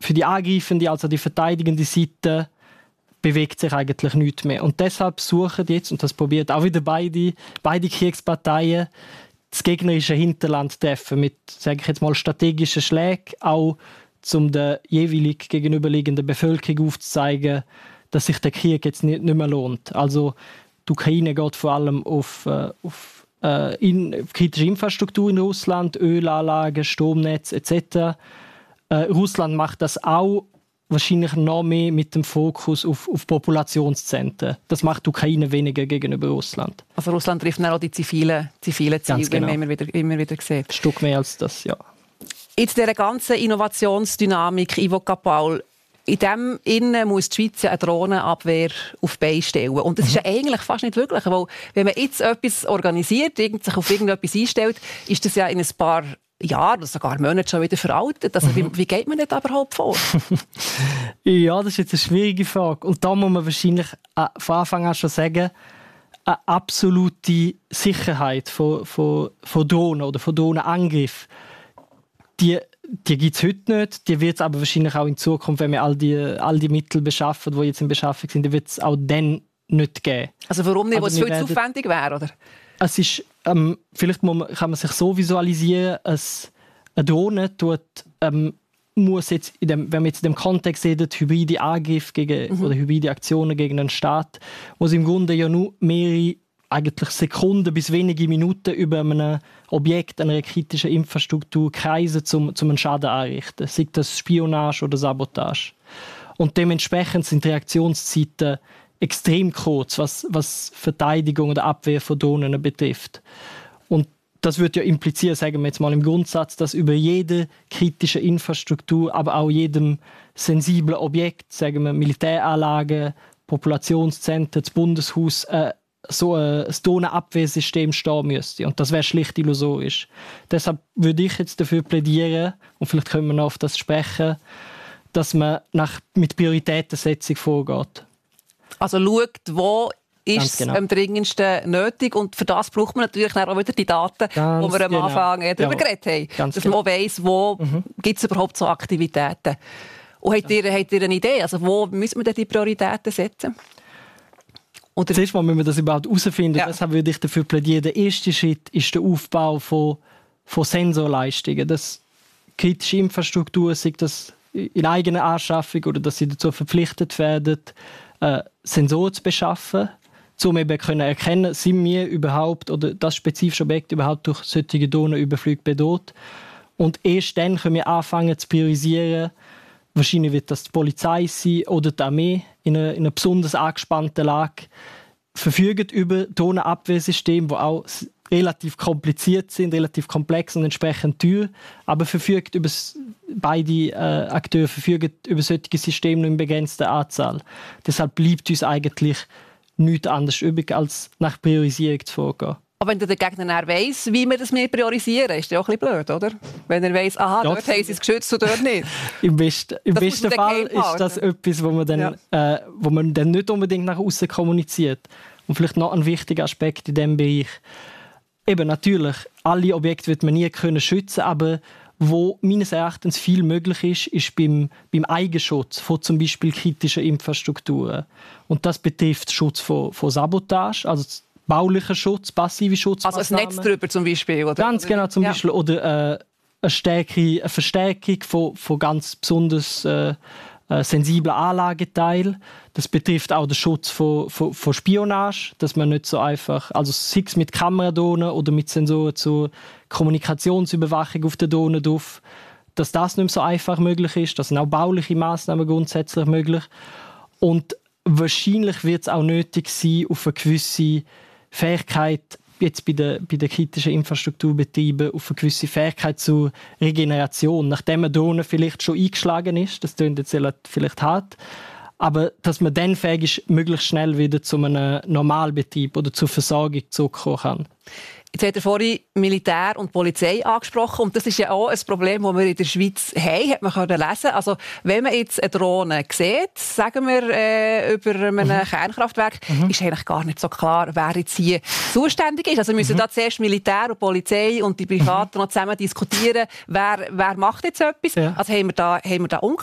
für die angreifende, also die verteidigende Seite, bewegt sich eigentlich nichts mehr. Und deshalb suchen jetzt, und das probiert auch wieder beide Kriegsparteien, das gegnerische Hinterland treffen mit, sage ich jetzt mal, strategischen Schlägen, auch um der jeweilig gegenüberliegenden Bevölkerung aufzuzeigen, dass sich der Krieg jetzt nicht mehr lohnt. Also die Ukraine geht vor allem auf kritische Infrastruktur in Russland, Ölanlagen, Stromnetz etc. Russland macht das auch wahrscheinlich noch mehr mit dem Fokus auf Populationszentren. Das macht die Ukraine weniger gegenüber Russland. Also Russland trifft auch die zivilen Ziele, genau. wie man immer wieder sieht. Ein Stück mehr als das, ja. Jetzt dieser ganzen Innovationsdynamik, Ivo Capauel, in dem Innen muss die Schweiz eine Drohnenabwehr auf die Beine stellen. Und das ist ja eigentlich fast nicht wirklich, weil wenn man jetzt etwas organisiert, sich auf irgendetwas einstellt, ist das ja in ein paar Jahren oder sogar Monaten schon wieder veraltet. Also wie geht man da überhaupt vor? Ja, das ist jetzt eine schwierige Frage. Und da muss man wahrscheinlich von Anfang an schon sagen, eine absolute Sicherheit von Drohnen oder von Drohnenangriffen, die gibt es heute nicht. Die wird es aber wahrscheinlich auch in Zukunft, wenn wir all die Mittel beschaffen, die jetzt in Beschaffung sind, die wird es auch dann nicht geben. Also warum nicht, also weil es viel zu aufwendig wäre, oder? Es ist, vielleicht kann man sich so visualisieren, eine Drohne muss jetzt, wenn man jetzt in dem Kontext sieht, hybride Angriffe oder hybride Aktionen gegen einen Staat, muss im Grunde ja nur mehrere eigentlich Sekunden bis wenige Minuten über einem Objekt, einer kritischen Infrastruktur kreisen, um einen Schaden anrichten. Sei das Spionage oder Sabotage. Und dementsprechend sind die Reaktionszeiten extrem kurz, was Verteidigung oder Abwehr von Drohnen betrifft. Und das würde ja implizieren, sagen wir jetzt mal im Grundsatz, dass über jede kritische Infrastruktur, aber auch jedem sensiblen Objekt, sagen wir Militäranlagen, Populationszentren, das Bundeshaus, so ein Drohnenabwehrsystem stehen müsste. Und das wäre schlicht illusorisch. Deshalb würde ich jetzt dafür plädieren, und vielleicht können wir noch auf das sprechen, dass man mit Prioritätensetzung vorgeht. Also schaut, wo ist es am dringendsten nötig. Und für das braucht man natürlich auch wieder die Daten, die wir am Anfang darüber geredet haben. Dass man weiss, wo gibt es überhaupt so Aktivitäten. Und habt ihr eine Idee? Also wo müssen wir denn die Prioritäten setzen? Zuerst mal müssen wir das überhaupt herausfinden. Ja. Deshalb würde ich dafür plädieren, der erste Schritt ist der Aufbau von Sensorleistungen. Dass kritische Infrastruktur, sei das in eigener Anschaffung oder dass sie dazu verpflichtet werden, Sensoren zu beschaffen, um eben erkennen, sind wir überhaupt oder das spezifische Objekt überhaupt durch solche Drohnenüberflüge bedroht. Und erst dann können wir anfangen zu priorisieren. Wahrscheinlich wird das die Polizei sein oder die Armee in einer besonders angespannten Lage, verfügen über Drohnenabwehrsysteme, die auch relativ kompliziert sind, relativ komplex und entsprechend teuer, aber beide Akteure verfügen über solche Systeme nur in begrenzter Anzahl. Deshalb bleibt uns eigentlich nichts anderes übrig, als nach Priorisierung zu vorgehen. Aber wenn der Gegner weiss, wie wir das priorisieren, ist das auch ein bisschen blöd, oder? Wenn er weiss, dort haben sie es geschützt und dort nicht. Im besten Fall ist das etwas, wo man dann nicht unbedingt nach außen kommuniziert. Und vielleicht noch ein wichtiger Aspekt in diesem Bereich. Eben natürlich, alle Objekte wird man nie schützen können, aber wo meines Erachtens viel möglich ist beim Eigenschutz von zum Beispiel kritischen Infrastrukturen. Und das betrifft Schutz von Sabotage, also baulicher Schutz, passive Schutzmaßnahmen. Also ein Netz drüber zum Beispiel? Oder? Ganz genau, zum Beispiel. Oder eine Verstärkung von ganz besonders sensiblen Anlageteilen. Das betrifft auch den Schutz von Spionage, dass man nicht so einfach, also sei es mit Kameradrohnen oder mit Sensoren zur Kommunikationsüberwachung auf der Drohne drauf, dass das nicht mehr so einfach möglich ist. Das sind auch bauliche Massnahmen grundsätzlich möglich. Und wahrscheinlich wird es auch nötig sein, auf eine gewisse Fähigkeit, jetzt bei den kritischen Infrastrukturbetrieben, auf eine gewisse Fähigkeit zur Regeneration, nachdem eine Drohne vielleicht schon eingeschlagen ist, das klingt jetzt vielleicht hart, aber dass man dann fähig ist, möglichst schnell wieder zu einem Normalbetrieb oder zur Versorgung zurückkommen kann. Jetzt hat er vorhin Militär und Polizei angesprochen und das ist ja auch ein Problem, das wir in der Schweiz haben, hat man können lesen. Also wenn man jetzt eine Drohne sieht, sagen wir über einem Kernkraftwerk, ist eigentlich gar nicht so klar, wer jetzt hier zuständig ist. Also müssen da zuerst Militär und Polizei und die Privaten noch zusammen diskutieren, wer macht jetzt etwas. Ja. Also haben wir da